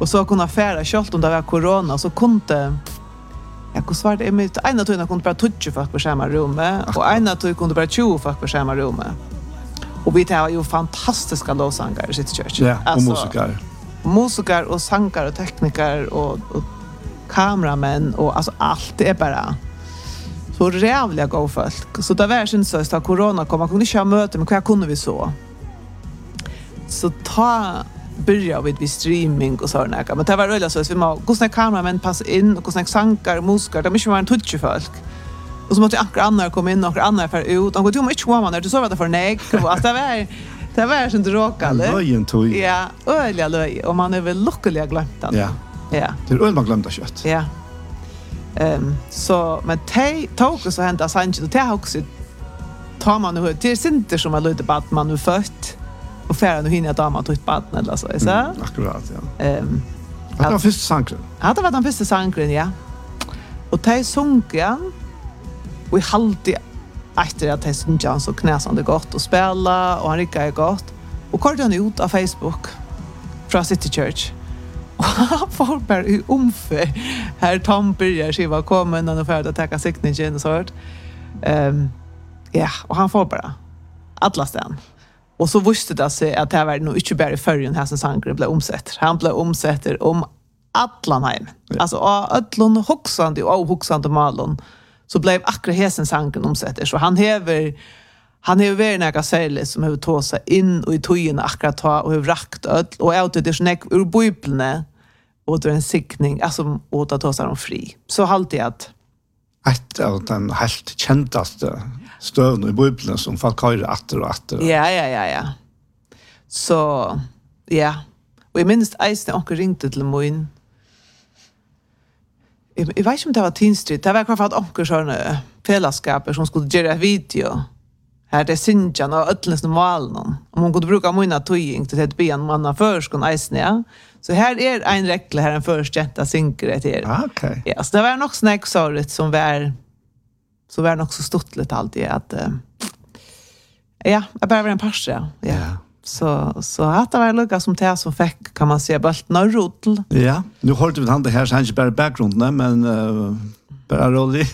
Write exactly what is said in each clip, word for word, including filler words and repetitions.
Och så kunna färra kjolt om det var corona så kunde jag kunde svara det en av tiden kunde bara toucha folk på samma rum och en av tiden kunde bara tjugo folk på samma rum. Och vi har ju fantastiska lovsångare i City Church. Ja, och musiker. Musiker och sångare och tekniker och, och kameramän och alltså allt det är bara så rävliga gå folk. Så det var syns så att corona kom, man kunde inte ha möte, men vad kunde vi så? Så ta börja vi vid streaming och sådana. Men det var röjligt så att vi må gå snäck kameramän passa in och gå snäck sankar, musiker, det måste vara en touch folk. Och så måste akkurat andra komma in och andra för ut. Och du måste inte komma när du så var det för nej. Och att det var det var sånt råkande. Löjen tog. Ja, öliga löj och man är väl lycklig glömt den. Ja. Ja. Det är öl man glömde kött. Ja. Ehm så men te tog så hända Sanchez och det har också tar man nu det är inte som att lite bad man nu fött och färra nu hinner jag man tog ett bad eller så så. Mm, akkurat ja. Ehm det var första sankren. Ja, det var den första sankren ja. Och te sunken vi halti efter att det syns han så knäsande gott och spela och han rickar gott och kort han ut av Facebook från City Church och han får bara i omför här Tom börjar skiva kommen och för att ta signature och sånt ehm ja och han får bara alla stan och så visste det sig att det var nog inte bara i förrän här som sangren blev omsett han blev omsätter om Atlanheim ja. Alltså Atlon Hoxande och Hoxande Malon så blev akkurat hesen sanken omsätter så han häver han är väl några säljer som har tagit sig in och i tojen akkurat ta och har rakt öll och out det snäck ur bibeln och det är en siktning alltså åt att ta sig dem fri så halt jag att ett av den helt kändaste stövna i bibeln som folk har åter och åter. Ja ja ja ja. Så ja och jag minns att jag onkel ringte till mig. Jag vet inte om det var Teen Street. Det var kvar för att onkel sådana fällskaper som skulle göra video. Här det synjan och ötlens normalen. Om hon kunde bruka mina tøying till ett ben manna förskon eisne. Så här är en regel här en först jätta synker det här. Okej. Ja, så det var nog snack sorget som var så var nog så stort lite alltid att uh, ja, jag bara var en pass ja. Ja. Så så att det var lugga som det som fick kan man se bulten och rotel. Ja, nu håller vi han det här så han inte bara bakgrunden men uh, bara rolig.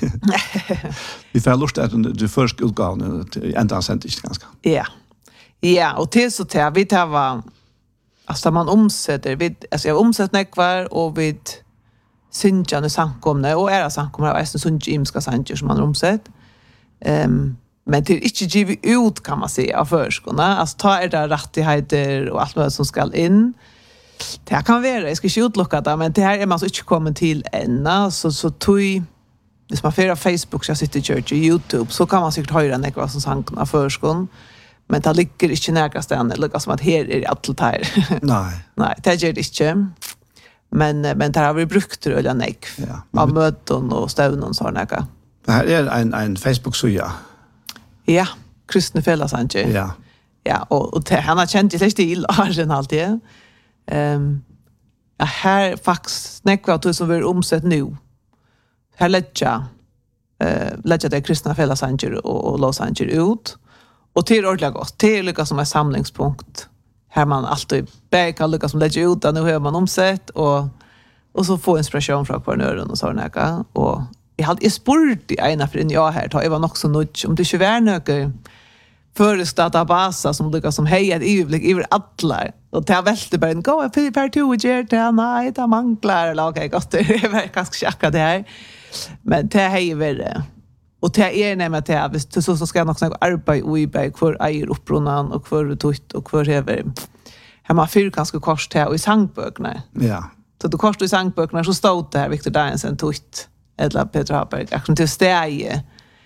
Vi får lust att du först utgåvan ända sent inte ganska. Ja. Ja, och till så till vi tar var alltså man omsätter vi alltså jag omsätter kvar och vi synjande sankomne och era sankomne är så sån gymska sanjer som man omsätter. Ehm men det är inte givet ut kan man säga av förskolorna. Alltså ta er där rättigheter och allt vad som ska in. Det här kan vara, jag ska inte utlocka det, men det här är man så inte kommit till ännu. Så, så tog, hvis man får Facebook, så City Church och YouTube, så kan man säkert höra en vad som sank av förskolan. Men det ligger inte nära ställen. Det ligger som att här är allt här. Nej. Nej, det gör det inte. Men, men det har vi brukt det eller nej. Ja. Av möten och stävn och sådana. Det här är en, en Facebook-sida. Ja, kristne fällasanger. Ja. Ja, och, och det, han har känt sig stil Arjen alltid. Ehm um, ja, här faktiskt snäckva att som vi omsett nu. Här lägga eh lägga det kristna fällasanger och, och låsanger ut. Och till ordentligt gott. Till lyckas som en samlingspunkt. Här man alltid bäka lyckas som lägga ut och nu har man omsett och och så få inspiration från kvarnören och sådana och jag hade jag spurt i ena för en jag här tar jag var nog så nöjd om det inte var något förestata basa som lyckas som hej ett överblick över alla och ta välte bara en gå för per två ger det nej det manglar eller okej gott det är ganska chacka det här men det är väl och det är nämligen att det är så så ska nog snacka arbete och i bak för äger upprunan och för tutt och för över här man fyr ganska kort här och i sangböckerna ja så då kort i sangböckerna så stod det här Victor Danielsen tutt eller Peter Haberg action till steg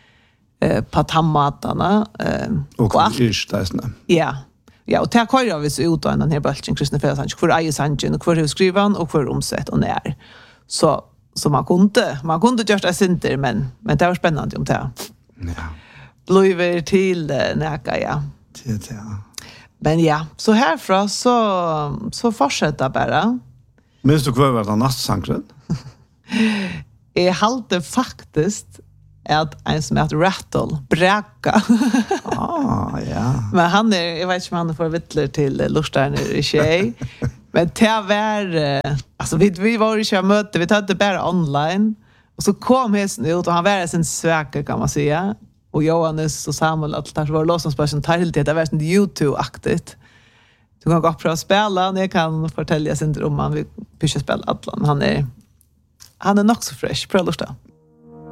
eh på tammatarna eh och kristasna. Ja. Ja, och det har vi så ut av den här bulten kristna fällasanger för aj sangen och för hur skrivan och för omsätt och när. Så så man kunde man kunde göra det inte men men det var spännande om det. Ja. Blöver till näka ja. Det ja. Men ja, så härifrån så så fortsätter bara. Minns du kvar vad den nattsangren? Jag halte faktiskt att en som heter Rattle bräcka. Ah, ja. Men han är, jag vet inte om han får vittler till Lustaren i tjej. Men det var, Alltså vi vi var ju kör möte, vi hade bara online och så kom hästen ut och han var sin sväker kan man säga. Och Johannes och Samuel att det var låtsasperson tar helt det var sånt YouTube-aktigt. Du kan gå upp och spela, ni kan fortälja sin dröm om vi pyschar spela Atlan. Han är han är nog så fresh, pröva då.